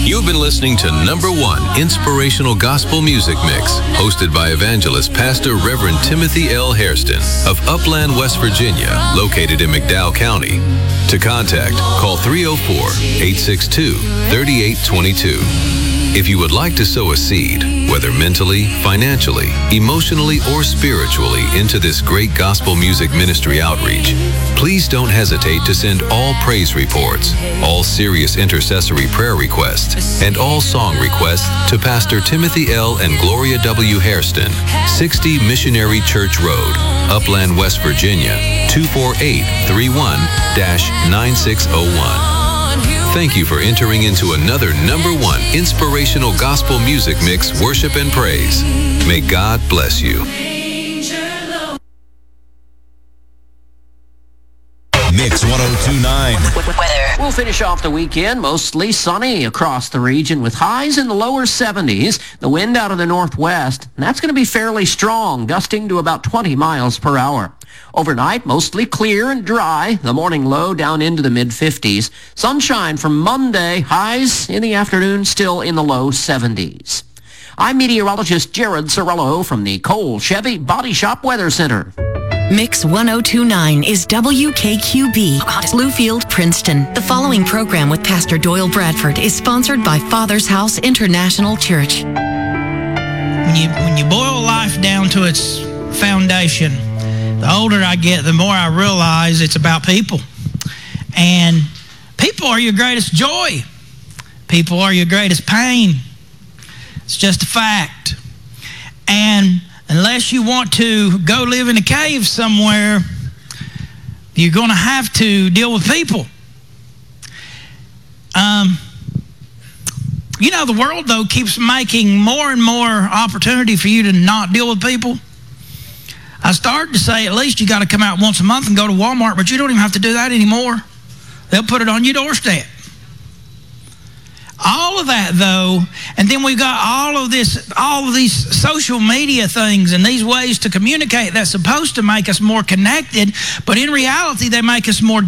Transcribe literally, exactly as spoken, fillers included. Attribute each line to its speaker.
Speaker 1: You've been listening to number one Inspirational Gospel Music Mix, hosted by evangelist Pastor Reverend Timothy L. Hairston of Upland, West Virginia, located in McDowell County. To contact, call three oh four, eight six two, three eight two two. If you would like to sow a seed, whether mentally, financially, emotionally, or spiritually into this great gospel music ministry outreach, please don't hesitate to send all praise reports, all serious intercessory prayer requests, and all song requests to Pastor Timothy L. and Gloria W. Hairston, sixty Missionary Church Road, Upland, West Virginia, two four eight three one dash nine six oh one. Thank you for entering into another number one Inspirational Gospel Music Mix, Worship and Praise. May God bless you.
Speaker 2: Mix one oh two point nine.
Speaker 3: Weather. We'll finish off the weekend mostly sunny across the region with highs in the lower seventies. The wind out of the northwest, and that's going to be fairly strong, gusting to about twenty miles per hour. Overnight, mostly clear and dry. The morning low down into the mid-fifties. Sunshine from Monday. Highs in the afternoon still in the low seventies. I'm meteorologist Jared Sorello from the Cole Chevy Body Shop Weather Center.
Speaker 4: Mix one oh two point nine is W K Q B, Bluefield, Princeton. The following program with Pastor Doyle Bradford is sponsored by Father's House International Church.
Speaker 5: When you, when you boil life down to its foundation, the older I get, the more I realize it's about people. And people are your greatest joy. People are your greatest pain. It's just a fact. And unless you want to go live in a cave somewhere, you're going to have to deal with people. Um, you know, the world, though, keeps making more and more opportunity for you to not deal with people. I started to say at least you got to come out once a month and go to Walmart, but you don't even have to do that anymore. They'll put it on your doorstep. All of that, though, and then we've got all of this, all of these social media things and these ways to communicate that's supposed to make us more connected, but in reality, they make us more